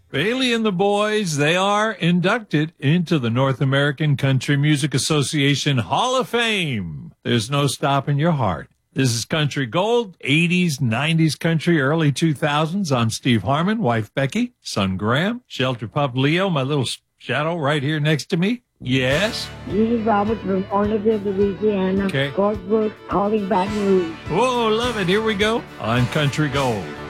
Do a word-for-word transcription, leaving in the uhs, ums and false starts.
Bailey and the boys, they are inducted into the North American Country Music Association Hall of Fame. There's no stopping your heart. This is Country Gold, eighties, nineties country, early two thousands. I'm Steve Harmon, wife Becky, son Graham, shelter pup Leo, my little shadow right here next to me. Yes? This is Robert from Orlandale, Louisiana. Okay. Goldberg calling Baton Rouge. Whoa, love it. Here we go on Country Gold.